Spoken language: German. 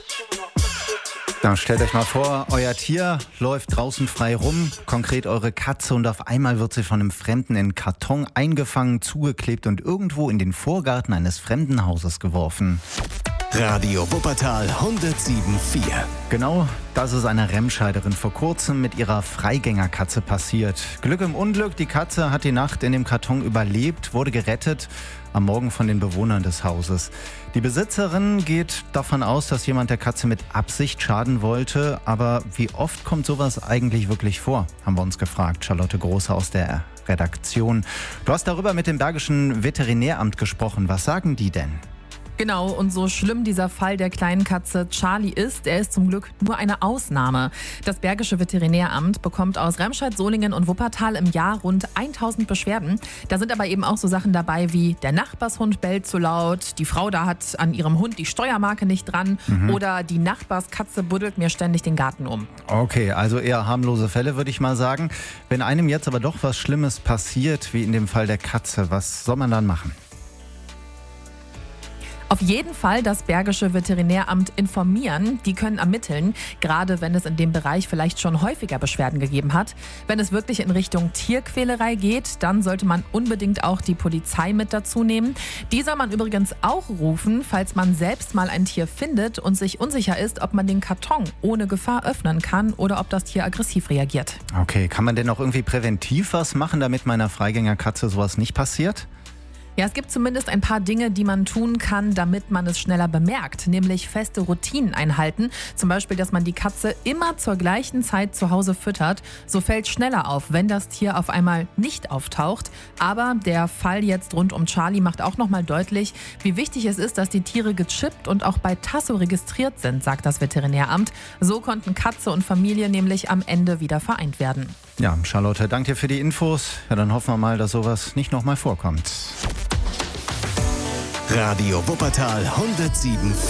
Ja, stellt euch mal vor, euer Tier läuft draußen frei rum, konkret eure Katze, und auf einmal wird sie von einem Fremden in Karton eingefangen, zugeklebt und irgendwo in den Vorgarten eines fremden Hauses geworfen. Radio Wuppertal 107.4. Genau, das ist einer Remscheiderin vor kurzem mit ihrer Freigängerkatze passiert. Glück im Unglück, die Katze hat die Nacht in dem Karton überlebt, wurde gerettet, am Morgen von den Bewohnern des Hauses. Die Besitzerin geht davon aus, dass jemand der Katze mit Absicht schaden wollte. Aber wie oft kommt sowas eigentlich wirklich vor, haben wir uns gefragt. Charlotte Große aus der Redaktion. Du hast darüber mit dem Bergischen Veterinäramt gesprochen. Was sagen die denn? Genau, und so schlimm dieser Fall der kleinen Katze Charlie ist, er ist zum Glück nur eine Ausnahme. Das Bergische Veterinäramt bekommt aus Remscheid, Solingen und Wuppertal im Jahr rund 1000 Beschwerden. Da sind aber eben auch so Sachen dabei wie der Nachbarshund bellt zu laut, die Frau da hat an ihrem Hund die Steuermarke nicht dran oder die Nachbarskatze buddelt mir ständig den Garten um. Okay, also eher harmlose Fälle, würde ich mal sagen. Wenn einem jetzt aber doch was Schlimmes passiert, wie in dem Fall der Katze, was soll man dann machen? Auf jeden Fall das Bergische Veterinäramt informieren. Die können ermitteln, gerade wenn es in dem Bereich vielleicht schon häufiger Beschwerden gegeben hat. Wenn es wirklich in Richtung Tierquälerei geht, dann sollte man unbedingt auch die Polizei mit dazu nehmen. Die soll man übrigens auch rufen, falls man selbst mal ein Tier findet und sich unsicher ist, ob man den Karton ohne Gefahr öffnen kann oder ob das Tier aggressiv reagiert. Okay, kann man denn auch irgendwie präventiv was machen, damit meiner Freigängerkatze sowas nicht passiert? Ja, es gibt zumindest ein paar Dinge, die man tun kann, damit man es schneller bemerkt, nämlich feste Routinen einhalten. Zum Beispiel, dass man die Katze immer zur gleichen Zeit zu Hause füttert. So fällt schneller auf, wenn das Tier auf einmal nicht auftaucht. Aber der Fall jetzt rund um Charlie macht auch nochmal deutlich, wie wichtig es ist, dass die Tiere gechippt und auch bei Tasso registriert sind, sagt das Veterinäramt. So konnten Katze und Familie nämlich am Ende wieder vereint werden. Ja, Charlotte, danke dir für die Infos. Ja, dann hoffen wir mal, dass sowas nicht nochmal vorkommt. Radio Wuppertal 107.4.